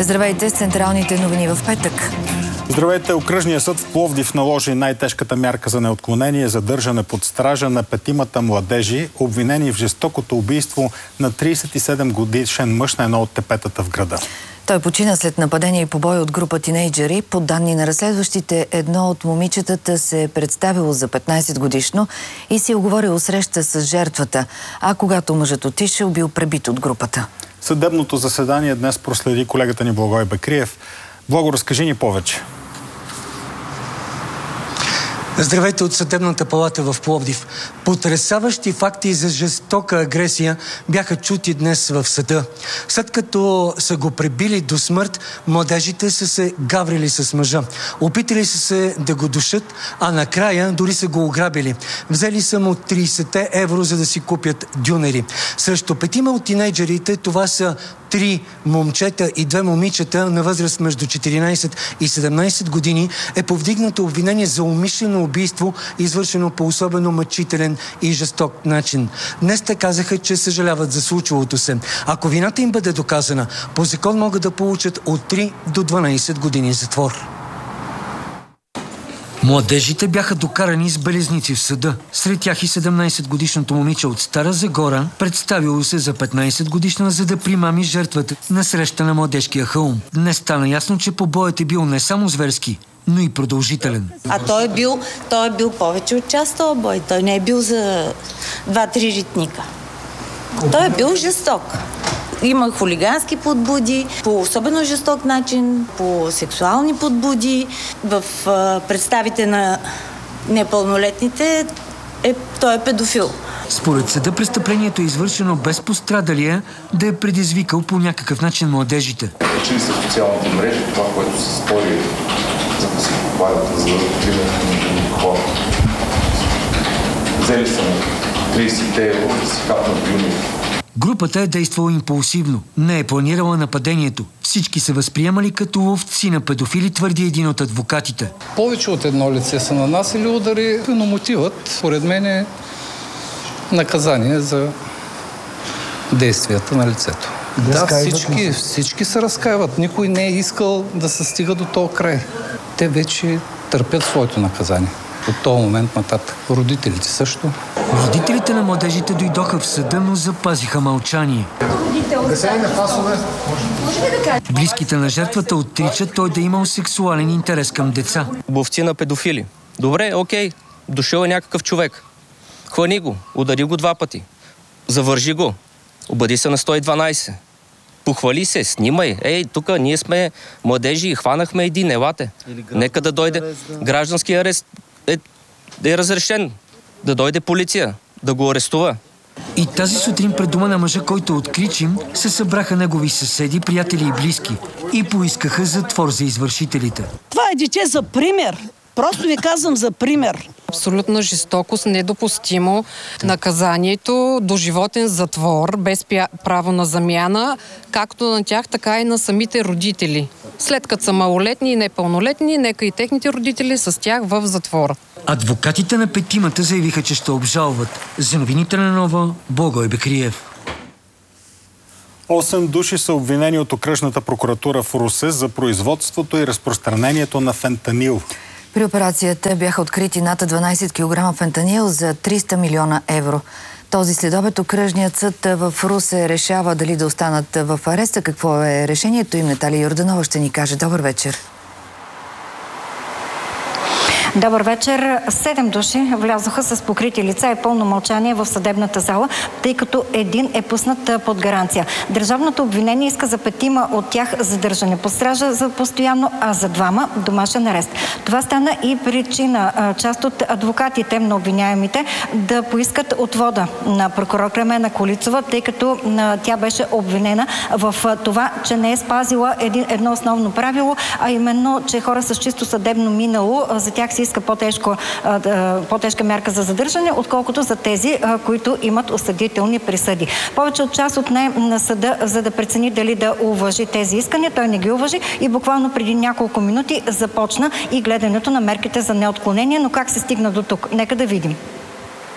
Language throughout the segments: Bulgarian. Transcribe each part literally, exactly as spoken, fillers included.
Здравейте с централните новини в петък. Здравейте! Окръжният съд в Пловдив наложи най-тежката мярка за неотклонение, задържане под стража на петимата младежи, обвинени в жестокото убийство на тридесет и седем годишен мъж на едно от тепетата в града. Той почина след нападение и побой от група тинейджери. По данни на разследващите, едно от момичетата се е представило за петнайсет годишно и си оговорило среща с жертвата, а когато мъжът отишъл, бил пребит от групата. Съдебното заседание днес проследи колегата ни Благой Бекриев. Благо, разкажи ни повече. Здравейте от Съдебната палата в Пловдив. Потресаващи факти за жестока агресия бяха чути днес в съда. След като са го пребили до смърт, младежите са се гаврили с мъжа. Опитали са се да го душат, а накрая дори са го ограбили. Взели са му трийсет евро, за да си купят дюнери. Срещу петима от тинейджерите, това са три момчета и две момичета на възраст между четиринайсет и седемнайсет години, е повдигнато обвинение за умишлено убийство, извършено по особено мъчителен и жесток начин. Днес те казаха, че съжаляват за случилото се. Ако вината им бъде доказана, по закон могат да получат от три до дванайсет години затвор. Младежите бяха докарани с белезници в съда. Сред тях и седемнайсетгодишното момиче от Стара Загора, представило се за петнайсет годишна, за да примами жертвата на среща на Младежкия хълм. Днес стана ясно, че побоят е бил не само зверски, но и продължителен. А той е бил, той е бил повече от час този бой. Той не е бил за два-три ритника. Той е бил жесток. Има хулигански подбуди, по особено жесток начин, по сексуални подбуди. В а, представите на непълнолетните е, той е педофил. Според съда престъплението е извършено без пострадалия да е предизвикал по някакъв начин младежите. Учили са социалните мрежи, това, което се спори, за да се попадат, за да примерно хора. Взели са му трийсет евро да си хапнат дюни. Групата е действала импулсивно, не е планирала нападението. Всички се възприемали като ловци на педофили, твърди един от адвокатите. Повече от едно лице са нанасили удари, но мотивът, според мен, е наказание за действията на лицето. Да, да всички, всички се разкаиват. Никой не е искал да се стига до този край. Те вече търпят своето наказание. От този момент нататък. Родителите също. Родителите на младежите дойдоха в съда, но запазиха мълчание. Близките на жертвата отричат той да имал сексуален интерес към деца. Ловци на педофили. Добре, окей, дошъл е някакъв човек. Хвани го, удари го два пъти. Завържи го. Обади се на сто и дванайсет. Похвали се, снимай. Ей, тук ние сме младежи и хванахме един, елате. Нека да дойде. Граждански арест е, е разрешен. Да дойде полиция, да го арестува. И тази сутрин пред дома на мъжа, който откричим, се събраха негови съседи, приятели и близки и поискаха затвор за извършителите. Това е дете за пример. Просто ви казвам за пример. Абсолютна жестокост, недопустимо. Наказанието доживотен затвор, без право на замяна, както на тях, така и на самите родители. След като са малолетни и непълнолетни, нека и техните родители с тях в затвора. Адвокатите на петимата заявиха, че ще обжалват. За новините на Нова, Благой Бекриев. Осем души са обвинени от окръжната прокуратура в Русе за производството и разпространението на фентанил. При операцията бяха открити над дванайсет килограма фентанил за триста милиона евро. Този следобед окръжният съд в Русе решава дали да останат в ареста. Какво е решението им? Наталия Йорданова ще ни каже. Добър вечер. Добър вечер. Седем души влязоха с покрити лица и пълно мълчание в съдебната зала, тъй като един е пуснат под гаранция. Държавното обвинение иска за петима от тях задържане под стража за постоянно, а за двама домашен арест. Това стана и причина част от адвокатите на обвиняемите да поискат отвода на прокурор Кремена Колицова, тъй като тя беше обвинена в това, че не е спазила едно основно правило, а именно, че хора с чисто съдебно минало, за тях се иска по-тежко, по-тежка мярка за задържане, отколкото за тези, които имат осъдителни присъди. Повече от част от нея на съда, за да прецени дали да уважи тези искания, той не ги уважи и буквално преди няколко минути започна и гледането на мерките за неотклонение, но как се стигна до тук? Нека да видим.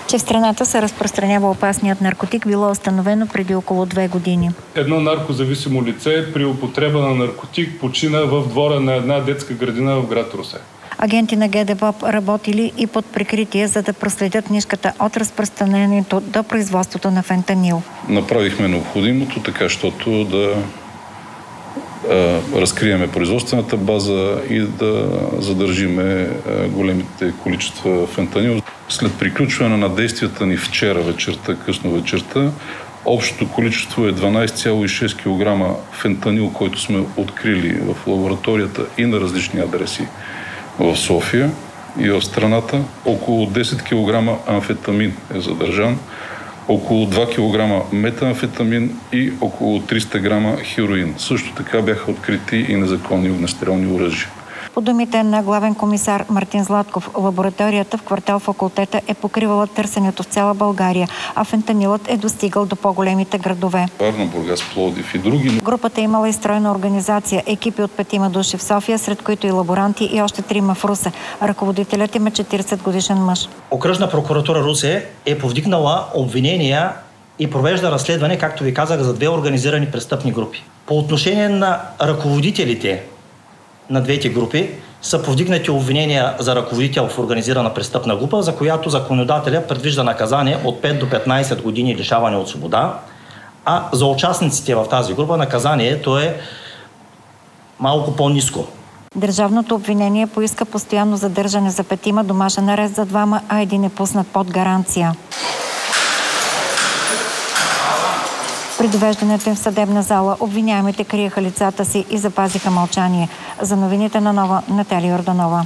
че в страната се разпространява опасният наркотик, било установено преди около две години. Едно наркозависимо лице при употреба на наркотик почина в двора на една детска градина в град Русе. Агенти на ГДБОП работили и под прикритие, за да проследят нишката от разпространението до производството на фентанил. Направихме необходимото, така щото да а, разкриеме производствената база и да задържиме а, големите количества фентанил. След приключване на действията ни вчера вечерта, късно вечерта, общото количество е дванайсет цяло и шест килограма фентанил, който сме открили в лабораторията и на различни адреси в София и в страната. Около десет килограма амфетамин е задържан, около два килограма метамфетамин и около триста грама хероин. Също така бяха открити и незаконни огнестрелни оръжия. По думите на главен комисар Мартин Златков, лабораторията в квартал Факултета е покривала търсенето в цяла България, а фентанилът е достигал до по-големите градове. Варна, Бургас, Пловдив и други. Групата е имала и стройна организация, екипи от петима души в София, сред които и лаборанти, и още трима в Русе. Ръководителят им е четирийсет годишен мъж. Окръжна прокуратура Русе е повдигнала обвинения и провежда разследване, както ви казах, за две организирани престъпни групи. По отношение на ръководителите на двете групи са повдигнати обвинения за ръководител в организирана престъпна група, за която законодателя предвижда наказание от пет до петнайсет години лишаване от свобода, а за участниците в тази група наказанието е малко по-ниско. Държавното обвинение поиска постоянно задържане за петима, домашен арест за двама, а един е пуснат под гаранция. При довеждането им в съдебна зала обвиняемите криеха лицата си и запазиха мълчание. За новините на Нова, Наталия Йорданова.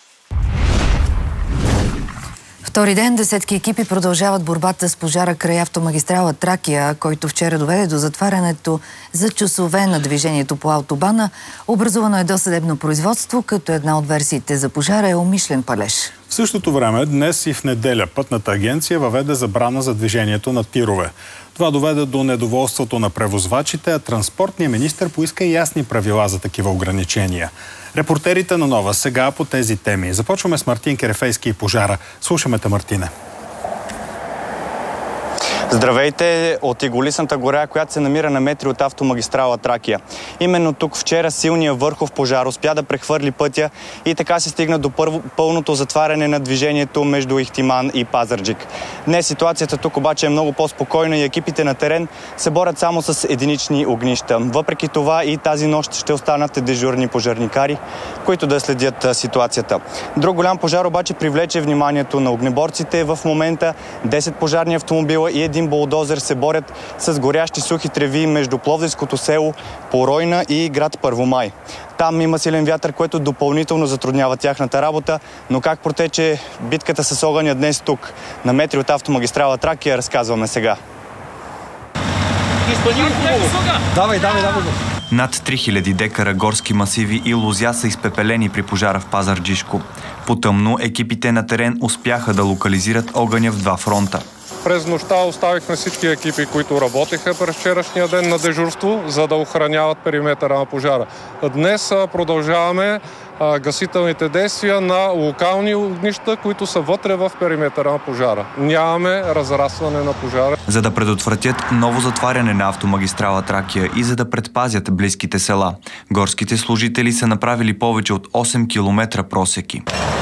Втори ден десетки екипи продължават борбата с пожара край автомагистрала Тракия, който вчера доведе до затварянето за часове на движението по автобана. Образувано е досъдебно производство, като една от версиите за пожара е умишлен палеж. В същото време, днес и в неделя Пътната агенция въведе забрана за движението на тирове. Това доведе до недоволството на превозвачите, а транспортният министър поиска ясни правила за такива ограничения. Репортерите на Нова сега по тези теми. Започваме с Мартин Керефейски и пожара. Слушаме те, Мартине. Здравейте от Иголисната гора, която се намира на метри от автомагистрала Тракия. Именно тук вчера силният върхов пожар успя да прехвърли пътя и така се стигна до първо, пълното затваряне на движението между Ихтиман и Пазарджик. Днес ситуацията тук обаче е много по-спокойна и екипите на терен се борят само с единични огнища. Въпреки това и тази нощ ще останат дежурни пожарникари, които да следят ситуацията. Друг голям пожар обаче привлече вниманието на огнеборците. В момента десет пожарни автомобила и един булдозер се борят с горящи сухи треви между Пловдивското село Поройна и град Първомай. Там има силен вятър, което допълнително затруднява тяхната работа, но как протече битката с огъня днес тук, на метри от автомагистрала Тракия, разказваме сега. Давай, давай, давай. Над три хиляди декара горски масиви и лозя са изпепелени при пожара в Пазарджишко. По-тъмно екипите на терен успяха да локализират огъня в два фронта. През нощта оставихме всички екипи, които работеха през вчерашния ден на дежурство, за да охраняват периметъра на пожара. Днес продължаваме гасителните действия на локални огнища, които са вътре в периметъра на пожара. Нямаме разрастване на пожара. За да предотвратят ново затваряне на автомагистрала Тракия и за да предпазят близките села, горските служители са направили повече от осем километра просеки.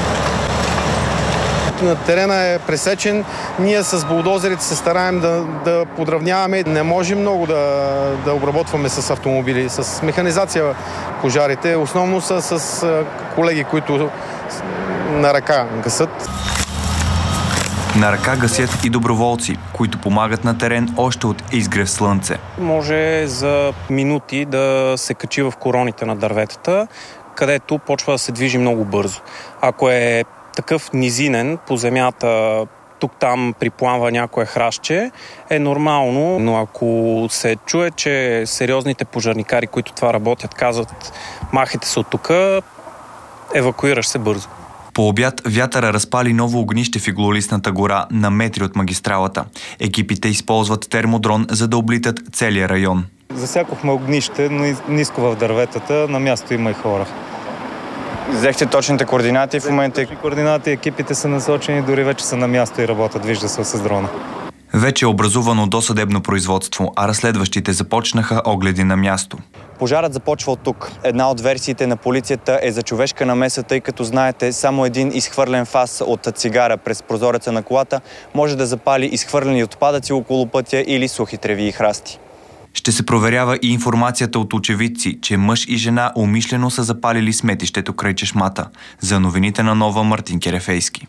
На терена е пресечен. Ние с булдозерите се стараем да, да подравняваме. Не можем много да, да обработваме с автомобили, с механизация пожарите. Основно са с колеги, които на ръка гасат. На ръка гасят и доброволци, които помагат на терен още от изгрев слънце. Може за минути да се качи в короните на дърветата, където почва да се движи много бързо. Ако е такъв низинен по земята, тук-там припламва някое храстче, е нормално, но ако се чуе, че сериозните пожарникари, които това работят, казват махайте се от тука, евакуираш се бързо. По обяд вятъра разпали ново огнище в Иглолистната гора на метри от магистралата. Екипите използват термодрон, за да облитат целия район. Засякохме огнище, но ниско в дърветата, на място има и хора. Взехте точните координати в момента? Точни координати, екипите са насочени, дори вече са на място и работят, вижда се с дрона. Вече е образувано досъдебно производство, а разследващите започнаха огледи на място. Пожарът започва от тук. Една от версиите на полицията е за човешка намеса, тъй като знаете, само един изхвърлен фас от цигара през прозореца на колата може да запали изхвърлени отпадъци около пътя или сухи треви и храсти. Ще се проверява и информацията от очевидци, че мъж и жена умишлено са запалили сметището край чешмата. За новините на Нова, Мартин Керефейски.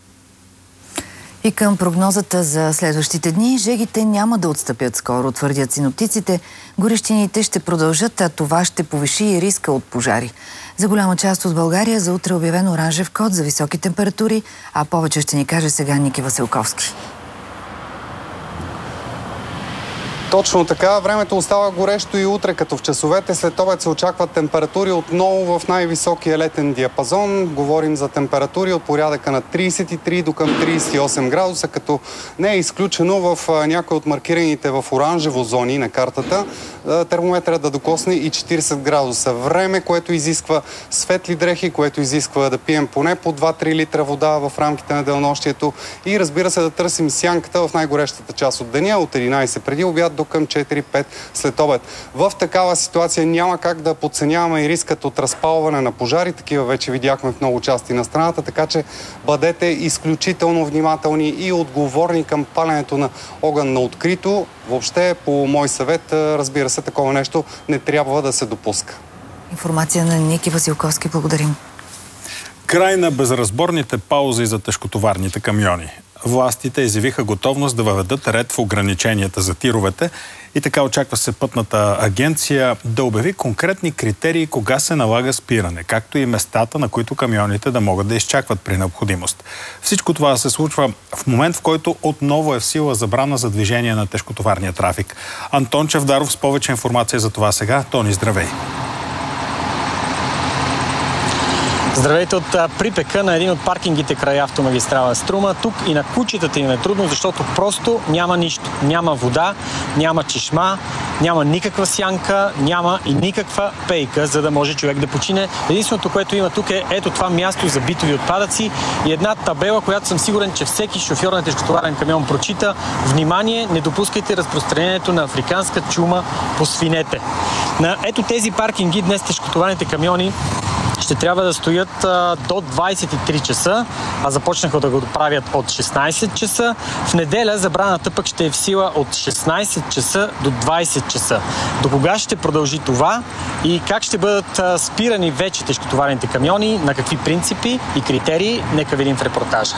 И към прогнозата за следващите дни, жегите няма да отстъпят скоро, твърдят синоптиците. Горещините ще продължат, а това ще повиши и риска от пожари. За голяма част от България за утре е обявен оранжев код за високи температури, а повече ще ни каже сега Ники Василковски. Точно така. Времето остава горещо и утре, като в часовете след обед се очакват температури отново в най-високия летен диапазон. Говорим за температури от порядъка на трийсет и три до към трийсет и осем градуса, като не е изключено в някои от маркираните в оранжево зони на картата термометъра да докосне и четирийсет градуса. Време, което изисква светли дрехи, което изисква да пием поне по два-три литра вода в рамките на денонощието и разбира се да търсим сянката в най-горещата част от деня от единайсет преди обяд до към четири-пет след обед. В такава ситуация няма как да подценяваме и рискът от разпалване на пожари. Такива вече видяхме в много части на страната, така че бъдете изключително внимателни и отговорни към паленето на огън на открито. Въобще, по мой съвет, разбира се, такова нещо не трябва да се допуска. Информация на Ники Василковски. Благодарим. Край на безразборните паузи за тежкотоварните камиони. Властите изявиха готовност да въведат ред в ограниченията за тировете и така очаква се Пътната агенция да обяви конкретни критерии кога се налага спиране, както и местата, на които камионите да могат да изчакват при необходимост. Всичко това се случва в момент, в който отново е в сила забрана за движение на тежкотоварния трафик. Антон Чавдаров с повече информация за това сега. Тони, здравей! Здравейте от припека на един от паркингите край автомагистрала Струма. Тук и на кучетата им е трудно, защото просто няма нищо. Няма вода, няма чешма, няма никаква сянка, няма и никаква пейка, за да може човек да почине. Единственото, което има тук е ето това място за битови отпадъци и една табела, която съм сигурен, че всеки шофьор на тежкотоварен камион прочита. Внимание, не допускайте разпространението на африканска чума по свинете. На ето тези паркинги днес тежкотоварните камиони ще трябва да стоят а, до двайсет и три часа, а започнаха да го правят от шестнайсет часа. В неделя забраната пък ще е в сила от шестнайсет часа до двайсет часа. До кога ще продължи това и как ще бъдат а, спирани вече тежкотоварните камиони, на какви принципи и критерии, нека видим в репортажа.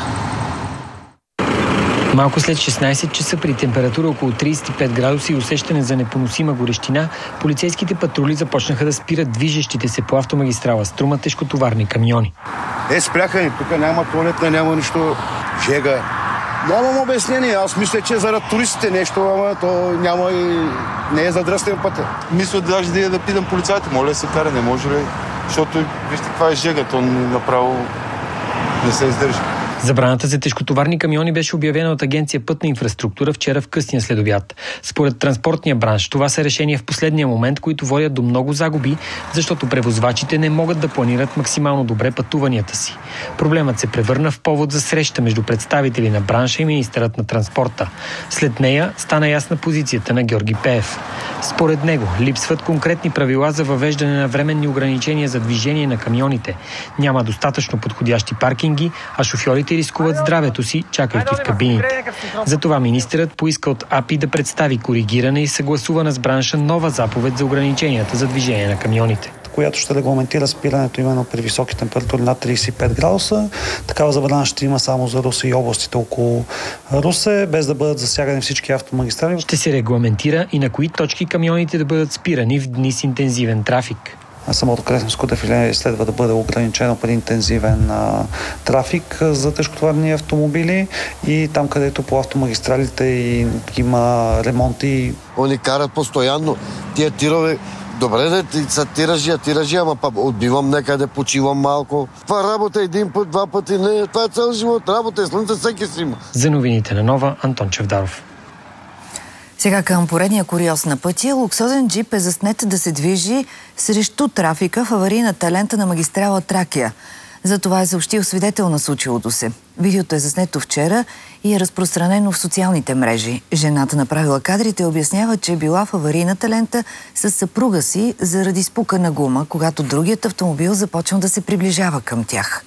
Малко след шестнайсет часа при температура около трийсет и пет градуса и усещане за непоносима горещина, полицейските патрули започнаха да спират движещите се по автомагистрала Струма тежкотоварни камиони. Е, спряха ни, тук няма туалетна, няма нищо, жега. Нямам обяснение, аз мисля, че заради туристите нещо, ама то няма и не е задръстен пътя. Мисля даже да я да питам полицайите, моля да се кара, не може ли, защото вижте каква е жега, то направо не се издържа. Забраната за тежкотоварни камиони беше обявена от Агенция Пътна инфраструктура вчера в късния следобед. Според транспортния бранш, това са решения в последния момент, които водят до много загуби, защото превозвачите не могат да планират максимално добре пътуванията си. Проблемът се превърна в повод за среща между представители на бранша и министърът на транспорта. След нея стана ясна позицията на Георги Пеев. Според него липсват конкретни правила за въвеждане на временни ограничения за движение на камионите. Няма достатъчно подходящи паркинги, а шофьорите рискуват здравето си, чакайки в кабините. Затова министърът поиска от АПИ да представи коригирана и съгласувана с бранша нова заповед за ограниченията за движение на камионите, която ще регламентира спирането именно при високи температури над трийсет и пет градуса. Такава забрана ще има само за Русе и областите около Русе, без да бъдат засягани всички автомагистрали. Ще се регламентира и на кои точки камионите да бъдат спирани в дни с интензивен трафик. Самото Кресненско дефиле следва да бъде ограничено по интензивен а, трафик за тежкотоварни автомобили и там, където по автомагистралите и, има ремонти. Они карат постоянно. Тия тирове, добре, да са тиражи, тиражи, ама па отбивам некъде, почивам малко. Това работа един път, два пъти, не, това е цял живот. Работа е слънце, всеки си има. За новините на Нова, Антон Чавдаров. Сега към поредния куриоз на пътя. Луксозен джип е заснет да се движи срещу трафика в аварийната лента на магистрала Тракия. За това е съобщил свидетел на случилото се. Видеото е заснето вчера и е разпространено в социалните мрежи. Жената направила кадрите обяснява, че е била в аварийната лента с съпруга си заради спукана гума, когато другият автомобил започнал да се приближава към тях.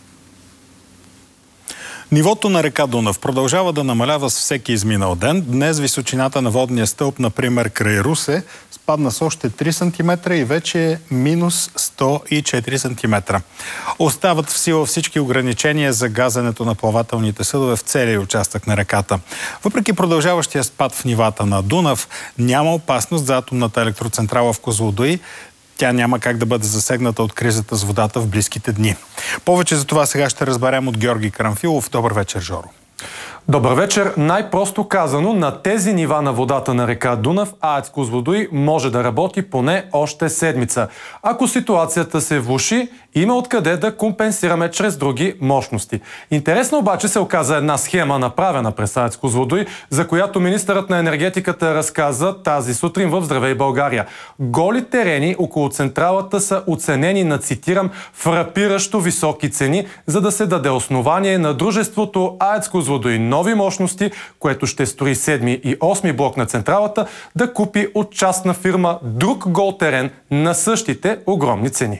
Нивото на река Дунав продължава да намалява с всеки изминал ден. Днес височината на водния стълб, например край Русе, спадна с още три сантиметра и вече е минус сто и четири сантиметра. Остават в сила всички ограничения за газенето на плавателните съдове в целия участък на реката. Въпреки продължаващия спад в нивата на Дунав, няма опасност за атомната електроцентрала в Козлодуй. Тя няма как да бъде засегната от кризата с водата в близките дни. Повече за това сега ще разберем от Георги Карамфилов. Добър вечер, Жоро. Добър вечер. Най-просто казано, на тези нива на водата на река Дунав АЕЦ Козлодуй може да работи поне още седмица. Ако ситуацията се влоши, има откъде да компенсираме чрез други мощности. Интересно обаче се оказа една схема, направена през АЕЦ Козлодуй, за която министърът на енергетиката разказа тази сутрин в Здравей България. Голи терени около централата са оценени на, цитирам, фрапиращо високи цени, за да се даде основание на дружеството АЕЦ Козлодуй нови мощности, което ще строи седми и осми блок на централата, да купи от частна фирма друг гол терен на същите огромни цени.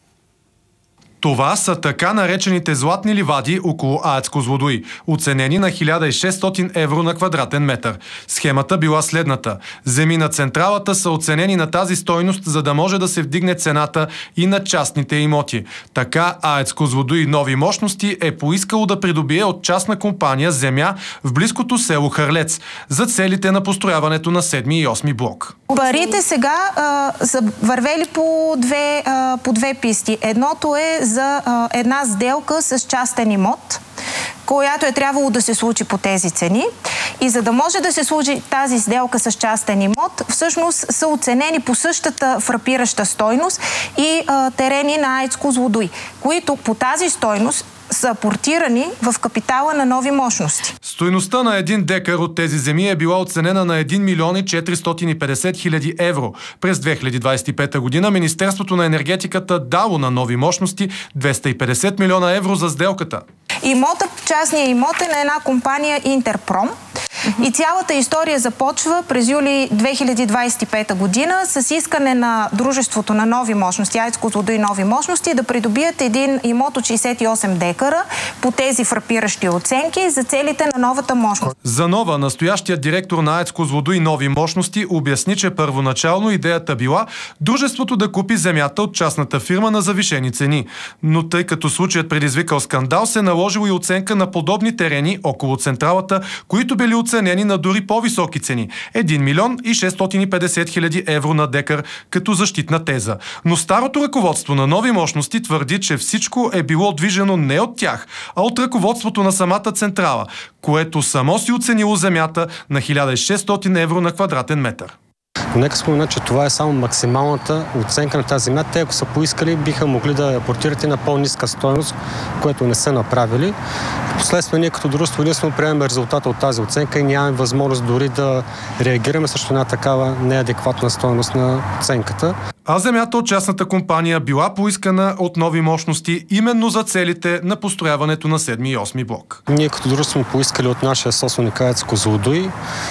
Това са така наречените златни ливади около АЕЦ Козлодуй, оценени на хиляда и шестстотин евро на квадратен метър. Схемата била следната. Земи на централата са оценени на тази стойност, за да може да се вдигне цената и на частните имоти. Така АЕЦ Козлодуй нови мощности е поискало да придобие от частна компания земя в близкото село Харлец за целите на построяването на седми и осми блок. Парите сега а, са вървели по две, а, по две писти. Едното е за а, една сделка с частен имот, която е трябвало да се случи по тези цени. И за да може да се случи тази сделка с частен имот, всъщност са оценени по същата фрапираща стойност и а, терени на АЕЦ Козлодуй, които по тази стойност са апортирани в капитала на нови мощности. Стойността на един декар от тези земи е била оценена на един милион и четиристотин и петдесет хиляди евро. През две хиляди двадесет и пета година Министерството на енергетиката дало на нови мощности двеста и петдесет милиона евро за сделката. Имотът, частният имот е на една компания Интерпром. И цялата история започва през юли две хиляди двадесет и пета година с искане на дружеството на нови мощности, АЕЦ Козлодуй нови мощности, да придобият един имот от шестдесет и осем декара по тези фрапиращи оценки за целите на новата мощност. За нова, настоящият директор на АЕЦ Козлодуй нови мощности обясни, че първоначално идеята била дружеството да купи земята от частната фирма на завишени цени. Но тъй като случаят предизвикал скандал, се наложило и оценка на подобни терени около централата, които били оценени на дори по-високи цени – един милион и шестстотин и петдесет хиляди евро на декар като защитна теза. Но старото ръководство на нови мощности твърди, че всичко е било движено не от тях, а от ръководството на самата централа, което само си оценило земята на хиляда и шестстотин евро на квадратен метър. Нека спомена, че това е само максималната оценка на тази земя. Те, ако са поискали, биха могли да апортират и на по-ниска стойност, което не са направили. Впоследствие ние като дружество единствено приемаме резултата от тази оценка и нямаме възможност дори да реагираме срещу една такава неадекватна стойност на оценката. А земята от частната компания била поискана от нови мощности именно за целите на построяването на седми и осми блок. Ние като дружество сме поискали от нашия собственик АЕЦ Козлодуй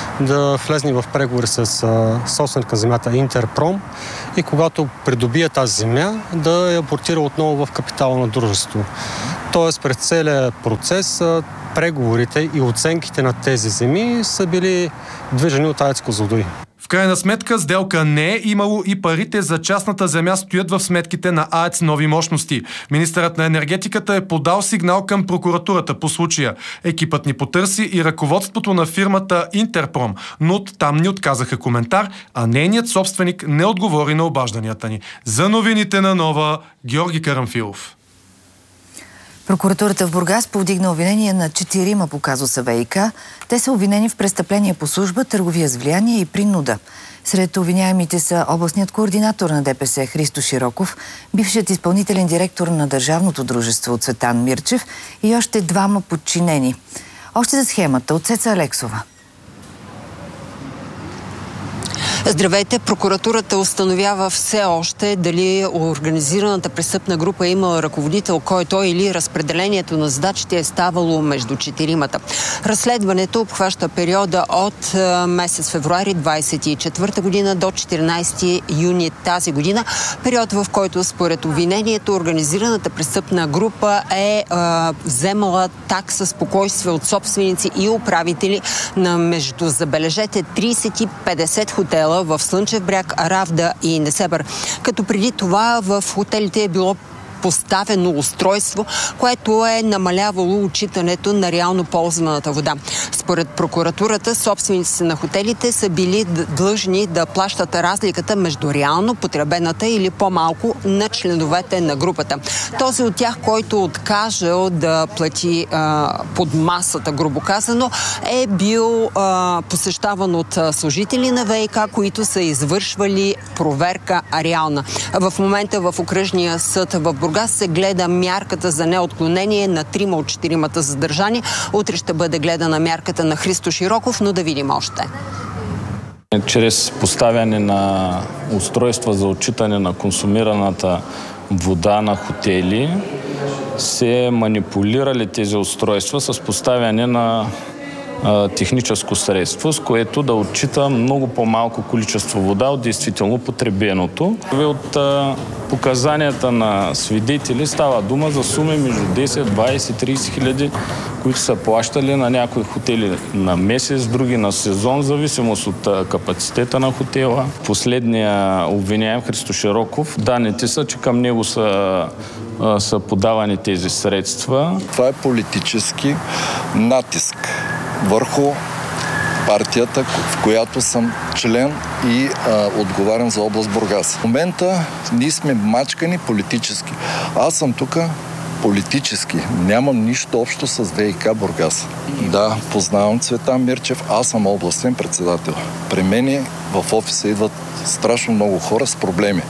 да влезне в преговори с собственика на земята Интерпром и когато придобие тази земя, да я апортира отново в капитала на дружеството. Тоест през целият процес преговорите и оценките на тези земи са били движени от АЕЦ Козлодуй. В крайна сметка сделка не е имало и парите за частната земя стоят в сметките на АЕЦ нови мощности. Министърът на енергетиката е подал сигнал към прокуратурата по случая. Екипът ни потърси и ръководството на фирмата Интерпром, но там ни отказаха коментар, а нейният собственик не отговори на обажданията ни. За новините на Нова, Георги Карамфилов. Прокуратурата в Бургас повдигна обвинение на четирима по казуса ВиК. Те са обвинени в престъпления по служба, търговия с влияние и принуда. Сред обвиняемите са областният координатор на ДПС Христо Широков, бившият изпълнителен директор на Държавното дружество Цветан Мирчев и още двама подчинени. Още за схемата от Цеца Алексова. Здравейте, прокуратурата установява все още дали организираната престъпна група е имала ръководител, кой той или разпределението на задачите е ставало между четиримата. Разследването обхваща периода от месец февруари двадесет и четвърта година до четиринадесети юни тази година. Период, в който според обвинението организираната престъпна група е а, вземала такса спокойствие от собственици и управители на между, забележете, тридесет и петдесет хотела в Слънчев бряг, Равда и Несебър. Като преди това в хотелите е било поставено устройство, което е намалявало отчитането на реално ползваната вода. Според прокуратурата, собствениците на хотелите са били длъжни да плащат разликата между реално потребената или по-малко на членовете на групата. Този от тях, който откажел да плати а, под масата, грубо казано, е бил а, посещаван от служители на ВиК, които са извършвали проверка реална. В момента в окръжния съд в Бургас се гледа мярката за неотклонение на трима от четиримата задържани. Утре ще бъде гледана мярката на Христо Широков, но да видим още. Чрез поставяне на устройства за отчитане на консумираната вода на хотели се манипулирали тези устройства с поставяне на техническо средство, с което да отчита много по-малко количество вода от действително потребеното. От а, показанията на свидетели става дума за суми между десет, двадесет, тридесет хиляди, които са плащали на някои хотели на месец, други на сезон, в зависимост от а, капацитета на хотела. Последния обвиняем Христо Широков, данните са, че към него са, а, са подавани тези средства. Това е политически натиск върху партията, в която съм член и а, отговарям за област Бургас. В момента ние сме мачкани политически. Аз съм тук политически. Нямам нищо общо с ВиК Бургас. Да, познавам Цветан Мирчев. Аз съм областен председател. При мен в офиса идват страшно много хора с проблеми.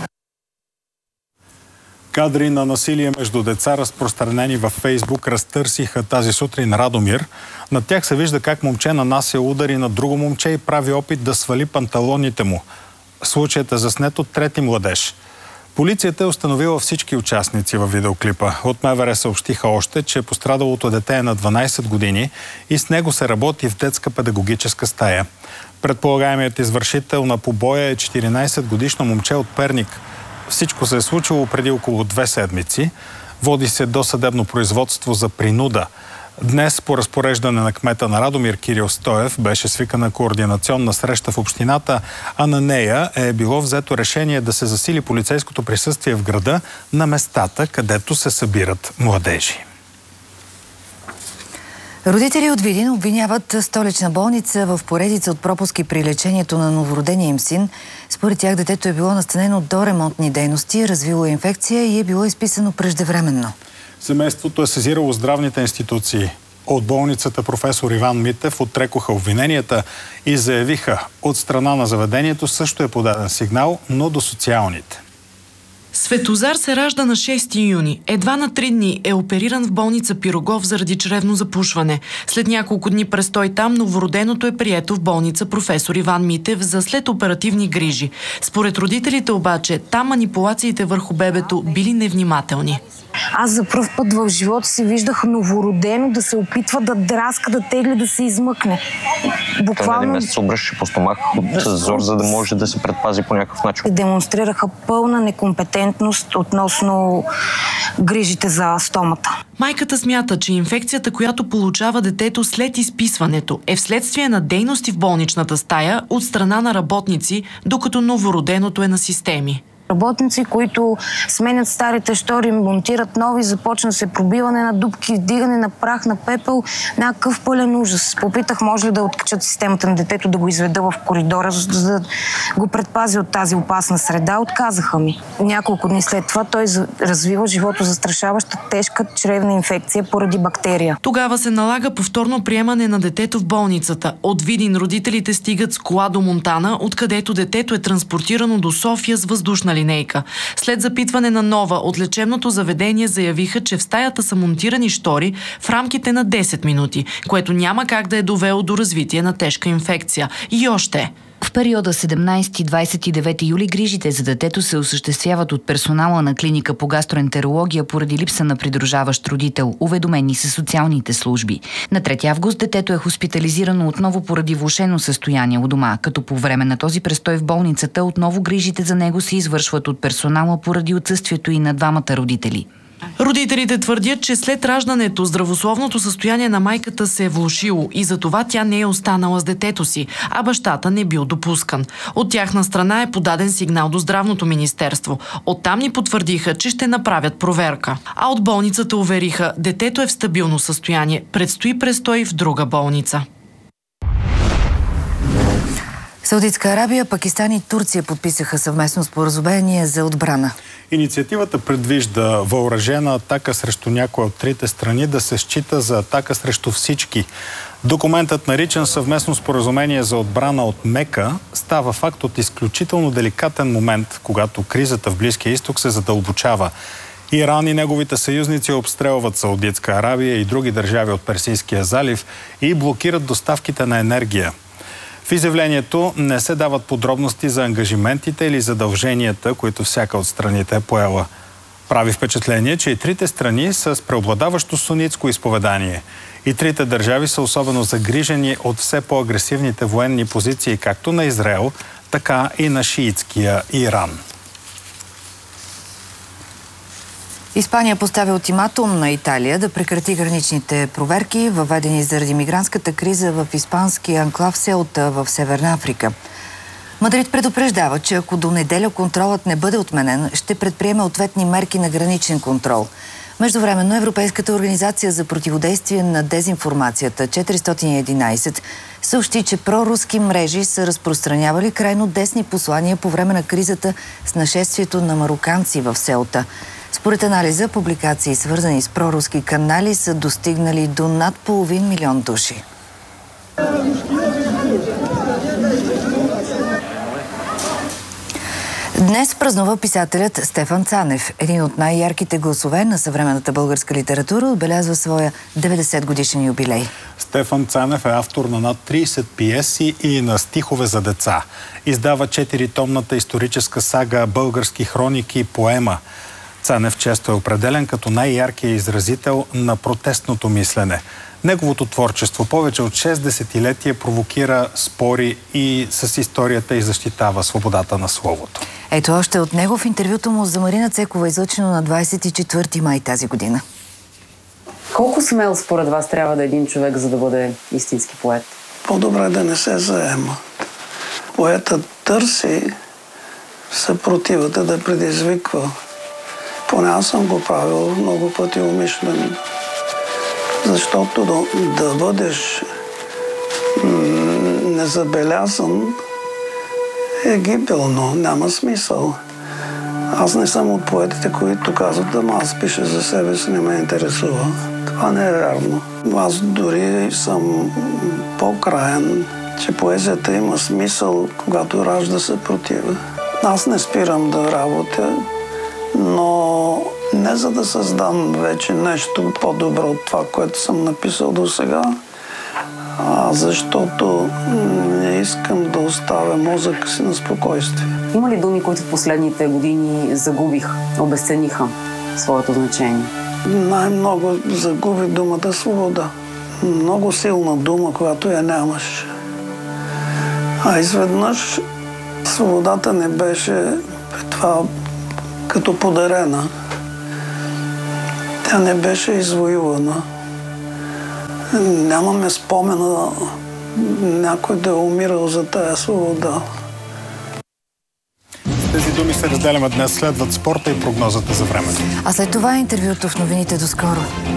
Кадри на насилие между деца, разпространени във Фейсбук, разтърсиха тази сутрин Радомир. На тях се вижда как момче нанася удари на друго момче и прави опит да свали панталоните му. Случаят е заснет от трети младеж. Полицията е установила всички участници във видеоклипа. От МВР съобщиха още, че пострадалото дете е на дванадесет години и с него се работи в детска педагогическа стая. Предполагаемият извършител на побоя е четиринадесетгодишно момче от Перник. Всичко се е случило преди около две седмици. Води се досъдебно производство за принуда. Днес по разпореждане на кмета на Радомир Кирил Стоев беше свикана координационна среща в общината, а на нея е било взето решение да се засили полицейското присъствие в града на местата, където се събират младежи. Родители от Видин обвиняват столична болница в поредица от пропуски при лечението на новородения им син. Според тях детето е било настанено до ремонтни дейности, развило инфекция и е било изписано преждевременно. Семейството е сезирало здравните институции. От болницата професор Иван Митев отрекоха обвиненията и заявиха, от страна на заведението също е подаден сигнал, но до социалните. Светозар се ражда на шести юни. Едва на три дни е опериран в болница Пирогов заради чревно запушване. След няколко дни престой там, новороденото е прието в болница професор Иван Митев за следоперативни грижи. Според родителите обаче, там манипулациите върху бебето били невнимателни. Аз за пръв път в живота си виждах новородено да се опитва да драска, да тегли, да се измъкне. Буквално... Той на един месец обръщаше по стомах от зор, за да може да се предпази по някакъв начин. Демонстрираха пълна некомпетентност относно грижите за стомата. Майката смята, че инфекцията, която получава детето след изписването, е вследствие на дейности в болничната стая от страна на работници, докато новороденото е на системи. Работници, които сменят старите щори, монтират нови, започна се пробиване на дупки, вдигане на прах, на пепел, някакъв пълен ужас. Попитах, може ли да откачат системата на детето, да го изведа в коридора, за да го предпази от тази опасна среда. Отказаха ми. Няколко дни след това той развива живото застрашаваща тежка чревна инфекция поради бактерия. Тогава се налага повторно приемане на детето в болницата. От Видин родителите стигат с кола до Монтана, откъдето детето е транспортирано до София с въздушна линейка. След запитване на Нова от лечебното заведение заявиха, че в стаята са монтирани щори в рамките на десет минути, което няма как да е довело до развитие на тежка инфекция. И още. В периода седемнайсети до двайсет и девети юли грижите за детето се осъществяват от персонала на клиника по гастроентерология поради липса на придружаващ родител, уведомени са социалните служби. На трети август детето е хоспитализирано отново поради влошено състояние у дома, като по време на този престой в болницата отново грижите за него се извършват от персонала поради отсъствието и на двамата родители. Родителите твърдят, че след раждането здравословното състояние на майката се е влошило и затова тя не е останала с детето си, а бащата не бил допускан. От тяхна страна е подаден сигнал до Здравното министерство. Оттам ни потвърдиха, че ще направят проверка. А от болницата увериха, детето е в стабилно състояние. Предстои престой в друга болница. Саудитска Арабия, Пакистан и Турция подписаха съвместно споразумение за отбрана. Инициативата предвижда въоръжена атака срещу някоя от трите страни да се счита за атака срещу всички. Документът, наричан съвместно споразумение за отбрана от Мека, става факт от изключително деликатен момент, когато кризата в Близкия изток се задълбочава. Иран и неговите съюзници обстрелват Саудитска Арабия и други държави от Персийския залив и блокират доставките на енергия. В изявлението не се дават подробности за ангажиментите или задълженията, които всяка от страните е поела. Прави впечатление, че и трите страни са с преобладаващо сунитско изповедание. И трите държави са особено загрижени от все по-агресивните военни позиции както на Израел, така и на шиитския Иран. Испания поставя ултиматум на Италия да прекрати граничните проверки, въведени заради мигрантската криза в испанския анклав Сеута в Северна Африка. Мадрид предупреждава, че ако до неделя контролът не бъде отменен, ще предприеме ответни мерки на граничен контрол. Междувременно Европейската организация за противодействие на дезинформацията четиристотин и единайсет съобщи, че проруски мрежи са разпространявали крайно десни послания по време на кризата с нашествието на мароканци в Сеута. Според анализа, публикации, свързани с проруски канали, са достигнали до над половин милион души. Днес празнува писателят Стефан Цанев. Един от най-ярките гласове на съвременната българска литература отбелязва своя деветдесет годишен юбилей. Стефан Цанев е автор на над трийсет пиеси и на стихове за деца. Издава четиритомната историческа сага «Български хроники» и поема. Цанев често е определен като най-яркият изразител на протестното мислене. Неговото творчество повече от шест десетилетия провокира спори и с историята и защитава свободата на словото. Ето още от него в интервюто му за Марина Цекова, излъчено на двайсет и четвърти май тази година. Колко смел според вас трябва да е един човек, за да бъде истински поет? По-добре да не се заема. Поетът търси съпротивата да предизвиква. Поне аз съм го правил много пъти умишлено. Защото да, да бъдеш незабелязан е гибелно, няма смисъл. Аз не съм от поетите, които казват, да, аз пиша за себе си, не ме интересува. Това не е вярно. Аз дори съм по-краен, че поезията има смисъл, когато ражда съпротива. Аз не спирам да работя, но не за да създам вече нещо по-добро от това, което съм написал до сега, а защото не искам да оставя мозъка си на спокойствие. Има ли думи, които в последните години загубих, обесцениха своето значение? Най-много загуби думата свобода. Много силна дума, която я нямаш. А изведнъж свободата не беше това като подарена. Тя не беше извоювана. Нямаме спомена някой да е умирал за тая свобода. Тези думи се разделяме днес. Следват спорта и прогнозата за времето. А след това интервюто в новините. До скоро.